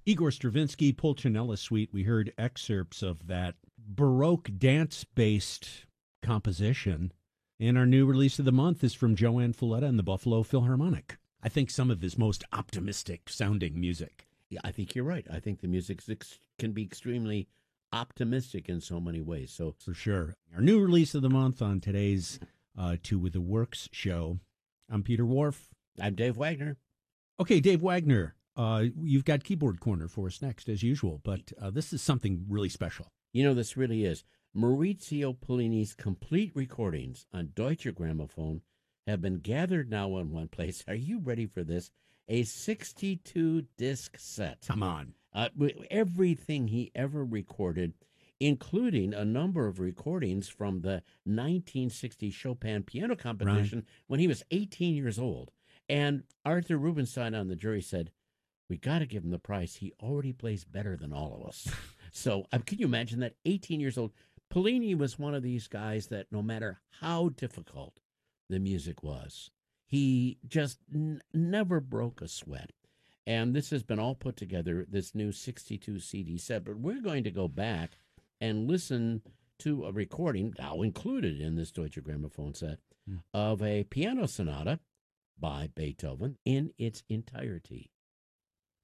Igor Stravinsky, Pulcinella Suite. We heard excerpts of that Baroque dance-based composition. And our new release of the month is from Joanne Folletta and the Buffalo Philharmonic. I think some of his most optimistic sounding music. Yeah, I think you're right. I think the music can be extremely optimistic in so many ways. So For sure. Our new release of the month on today's Two With the Works show. I'm Peter Wharf. I'm Dave Wagner. Okay, Dave Wagner, you've got Keyboard Corner for us next, as usual, but this is something really special. You know, this really is. Maurizio Pollini's complete recordings on Deutsche Grammophon have been gathered now in one place. Are you ready for this? A 62-disc set. Come on. Everything he ever recorded, including a number of recordings from the 1960 Chopin piano competition when he was 18 years old. And Arthur Rubinstein on the jury said, we got to give him the prize. He already plays better than all of us. So can you imagine that? 18 years old. Pollini was one of these guys that no matter how difficult the music was, he just never broke a sweat. And this has been all put together, this new 62 CD set. But we're going to go back and listen to a recording, now included in this Deutsche Grammophon set, of a piano sonata by Beethoven in its entirety.